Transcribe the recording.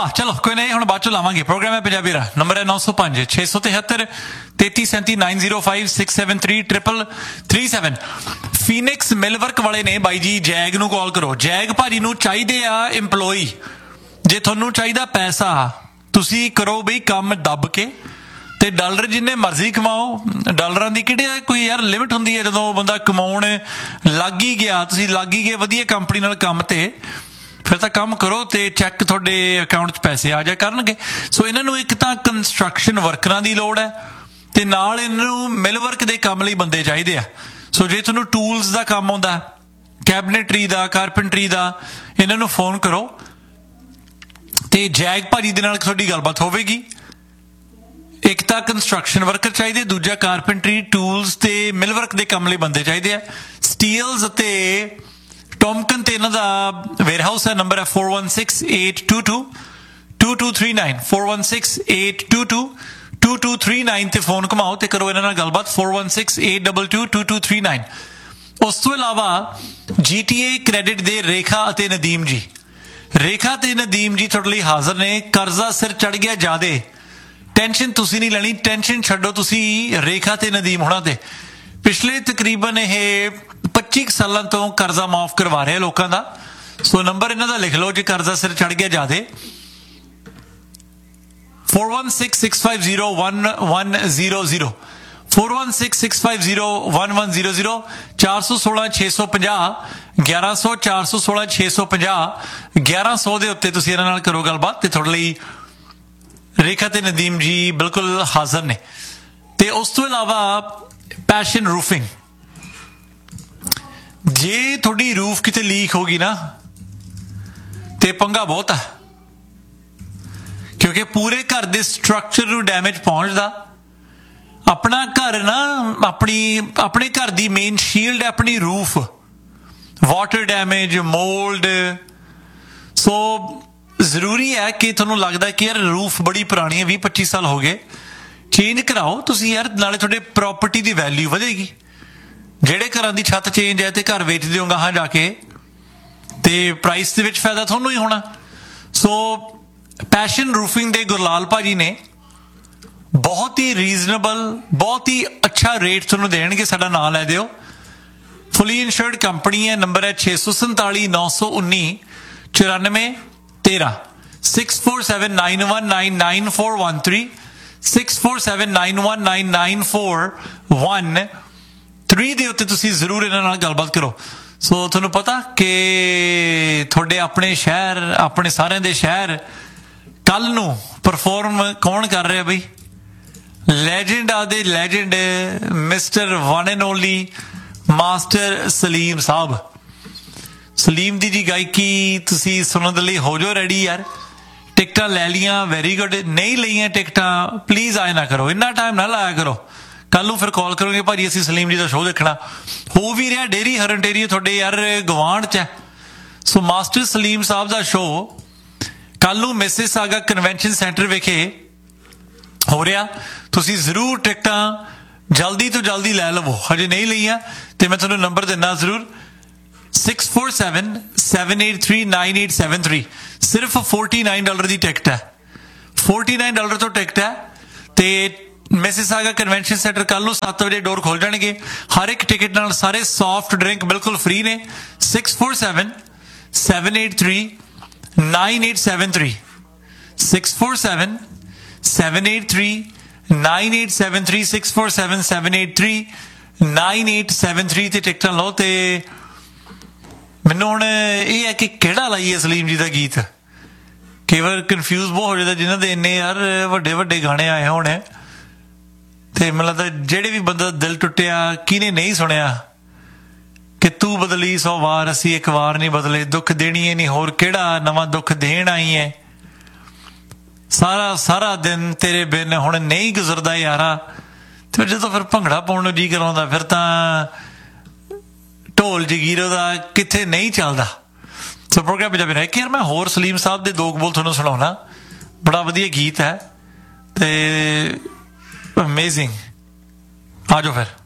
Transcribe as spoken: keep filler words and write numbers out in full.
वाह चलो कोई नहीं हुण बाद चो लावांगे प्रोग्राम है पंजाबी रा नंबर है नौ सौ पांच छे सौ तिहत्तर तेती सैंती nine zero five six seven three triple three seven Phoenix मिलवर्क वाले ने बाई जी जैग नूं कॉल करो जैग भाजी नूं चाहीदे आ इंपलॉई जे तुहानूं चाहीदा पैसा तुसीं करो बई काम दब के ते डॉलर जिन्ने मर्जी कमाओ डॉलरां दी किहड़ी कोई यार लिमिट हुंदी है जदों बंदा कमाउण लग ही गया तुसीं लग ही गए वधिया कंपनी नाल काम ते फिर तो काम करो तो चैक थोड़े अकाउंट च पैसे आ जाए करनगे सो इन्हों एक तो कंस्ट्रक्शन वर्करां की लोड़ है तो नाल इन्हों मिल वर्क के काम लई बंदे चाहिए आ सो जे तुहानूं टूल्स का काम आउंदा कैबिनेटरी का कारपेंटरी का इन्हों फोन करो तो जैग भाजी दे नाल तुहाडी गलबात होवेगी एक तो कंस्ट्रक्शन वर्कर चाहिए दूजा कारपेंटरी टूल्स ते मिल वर्क के काम लई बंदे चाहिए आ स्टील्स ते टॉमकन ते इन्हां दा वेयरहाउस है नंबर है four one six eight to to to to three nine four one six eight to to to to three nine ते फोन घुमाओ ते करो इन्हां नाल गलबात four one six eight double two to to three nine उस तो इलावा जी टी ए क्रेडिट दे रेखा अते नदीम जी रेखा ते नदीम जी तुहाडे लई हाज़र ने कर्जा सिर चढ़ गया ज्यादा टेंशन तुसीं नहीं लैनी टेंशन छड्डो तुसीं रेखा ते नदीम होना ते पिछले तकरीबन यह पच्ची सालों तो कर्जा माफ करवा रहे लोगों का सो नंबर इन्हों का लिख लो जो कर्जा सिर चढ़ गया ज्यादा four one six six five zero one one zero zero four one six six five zero one one zero zero चार सौ सोलह छे सौ पंजाह ग्यारह सौ चार सौ सोलह छे सौ पंजाह ग्यारह सौ के उत्ते तुसीं इन्हां नाल करो गलबात ते तुहाडे लई रेखा ते नदीम जी बिल्कुल हाज़र ने ते उस तो इलावा पैशन रूफिंग जे थोड़ी रूफ किते लीक होगी ना ते पंगा बहुत है क्योंकि पूरे घर के स्ट्रक्चर नूं डैमेज पहुंचदा अपना घर ना अपनी अपने घर की मेन शील्ड है अपनी रूफ वाटर डैमेज मोल्ड सो जरूरी है कि तुहानूं लगदा कि यार रूफ बड़ी पुरानी है बीस पच्चीस साल हो गए चेंज कराओ तुसीं यार नाले तुहाडे प्रॉपर्टी की वैल्यू वधेगी ਜਿਹੜੇ ਘਰਾਂ ਦੀ ਛੱਤ ਚੇਂਜ ਹੈ ਤੇ ਘਰ ਵੇਚ ਦਿਓ ਗਾਹਾਂ ਜਾ ਕੇ ਤੇ ਪ੍ਰਾਈਸ ਦੇ ਵਿੱਚ ਫਾਇਦਾ ਤੁਹਾਨੂੰ ਹੀ ਹੋਣਾ ਸੋ ਪੈਸ਼ਨ ਰੂਫਿੰਗ ਦੇ ਗੁਰਲਾਲ ਭਾਜੀ ਨੇ ਬਹੁਤ ਹੀ ਰੀਜ਼ਨੇਬਲ ਬਹੁਤ ਹੀ ਅੱਛਾ ਰੇਟ ਤੁਹਾਨੂੰ ਦੇਣਗੇ ਸਾਡਾ ਨਾਮ ਲੈ ਦਿਓ ਫੁੱਲੀ ਇੰਸ਼ੋਰਡ ਕੰਪਨੀ ਹੈ ਨੰਬਰ ਹੈ ਛੇ ਸੌ ਸੰਤਾਲੀ ਨੌ ਸੌ ਉੱਨੀ ਚੁਰਾਨਵੇਂ ਤੇਰਾਂ six four seven nine one nine nine four one three six four seven nine one nine nine four one three ਦੇ ਉੱਤੇ ਤੁਸੀਂ ਜ਼ਰੂਰ ਇਹਨਾਂ ਨਾਲ ਗੱਲਬਾਤ ਕਰੋ ਸੋ ਤੁਹਾਨੂੰ ਪਤਾ ਕਿ ਤੁਹਾਡੇ ਆਪਣੇ ਸ਼ਹਿਰ ਆਪਣੇ ਸਾਰਿਆਂ ਦੇ ਸ਼ਹਿਰ ਕੱਲ ਨੂੰ ਪਰਫਾਰਮ ਕੌਣ ਕਰ ਰਿਹਾ ਬਈ ਲੈਜੈਂਡ ਆ ਦੇ legend mister one and only master Salim ਸਾਹਿਬ ਸਲੀਮ ਦੀ ਜੀ ਗਾਇਕੀ ਤੁਸੀਂ ਸੁਣਨ ਦੇ ਲਈ ਹੋ ਜਾਓ ਰੈਡੀ ਯਾਰ ਟਿਕਟਾਂ ਲੈ ਲੀਆਂ ਵੈਰੀ ਗੁੱਡ ਨਹੀਂ ਲਈਆਂ ਟਿਕਟਾਂ ਪਲੀਜ਼ ਆਏ ਨਾ ਕਰੋ ਇੰਨਾ ਟਾਈਮ ਨਾ ਲਾਇਆ ਕਰੋ ਕੱਲ ਨੂੰ ਫਿਰ ਕਾਲ ਕਰੋਗੇ ਭਾਜੀ ਅਸੀਂ ਸਲੀਮ ਜੀ ਦਾ ਸ਼ੋਅ ਦੇਖਣਾ ਹੋ ਵੀ ਰਿਹਾ ਡੇਰੀ ਹਰਨਟੇਰੀ ਤੁਹਾਡੇ ਯਾਰ ਗਵਾਂਢ 'ਚ ਹੈ ਸੋ ਮਾਸਟਰ ਸਲੀਮ ਸਾਹਿਬ ਦਾ ਸ਼ੋਅ ਕੱਲ ਨੂੰ ਮਿਸਿਸਾਗਾ ਕਨਵੈਨਸ਼ਨ ਸੈਂਟਰ ਵਿਖੇ ਹੋ ਰਿਹਾ ਤੁਸੀਂ ਜ਼ਰੂਰ ਟਿਕਟਾਂ ਜਲਦੀ ਤੋਂ ਜਲਦੀ ਲੈ ਲਵੋ ਹਜੇ ਨਹੀਂ ਲਈਆਂ ਤੇ ਮੈਂ ਤੁਹਾਨੂੰ ਨੰਬਰ ਦਿੰਦਾ ਜ਼ਰੂਰ six four seven seven eight three nine eight seven three सिर्फ फोर्टी नाइन डॉलर की टिकट है फोर्टी नाइन डॉलर तो टिकट है तो मिसिसागा कन्वेंशन सेंटर कल सत्त बजे डोर खोल जाएंगे हर एक टिकट नाल सारे सॉफ्ट ड्रिंक बिल्कुल फ्री ने six four seven seven eight three nine eight seven three six four seven seven eight three nine eight seven three six four seven seven eight three nine eight seven three ते ticket लो तो ਮੈਨੂੰ ਹੁਣ ਇਹ ਹੈ ਕਿ ਕਿਹੜਾ ਲਾਈਏ ਸਲੀਮ ਜੀ ਦਾ ਗੀਤ ਕਈ ਵਾਰ ਕਨਫਿਊਜ਼ ਬਹੁਤ ਹੋ ਜਾਂਦਾ ਜਿਨ੍ਹਾਂ ਦੇ ਇੰਨੇ ਯਾਰ ਵੱਡੇ ਵੱਡੇ ਗਾਣੇ ਆਏ ਹੋਣ ਤੇ ਮੈਨੂੰ ਲੱਗਦਾ ਜਿਹੜੇ ਵੀ ਬੰਦਾ ਦਿਲ ਟੁੱਟਿਆ ਕਿਹਨੇ ਨਹੀਂ ਸੁਣਿਆ ਕਿ ਤੂੰ ਬਦਲੀ ਸੌ ਵਾਰ ਅਸੀਂ ਇੱਕ ਵਾਰ ਨਹੀਂ ਬਦਲੇ ਦੁੱਖ ਦੇਣੀ ਹੈ ਨਹੀਂ ਹੋਰ ਕਿਹੜਾ ਨਵਾਂ ਦੁੱਖ ਦੇਣ ਆਈ ਹੈ ਸਾਰਾ ਸਾਰਾ ਦਿਨ ਤੇਰੇ ਬਿਨ ਹੁਣ ਨਹੀਂ ਗੁਜ਼ਰਦਾ ਯਾਰਾ ਤੇ ਜਦੋਂ ਫਿਰ ਭੰਗੜਾ ਪਾਉਣ ਨੂੰ ਜੀ ਕਰਾਉਂਦਾ ਫਿਰ ਤਾਂ ਢੋਲ ਜਗੀਰੋ ਦਾ ਕਿੱਥੇ ਨਹੀਂ ਚੱਲਦਾ ਸੋ ਪ੍ਰੋਗਰਾਮ ਪੰਜਾਬੀ ਰਹਿ ਕੇ ਯਾਰ ਮੈਂ ਹੋਰ ਸਲੀਮ ਸਾਹਿਬ ਦੇ ਦੋ ਬੋਲ ਤੁਹਾਨੂੰ ਸੁਣਾਉਣਾ ਬੜਾ ਵਧੀਆ ਗੀਤ ਹੈ ਤੇ ਅਮੇਜ਼ਿੰਗ ਆ ਜਾਓ ਫਿਰ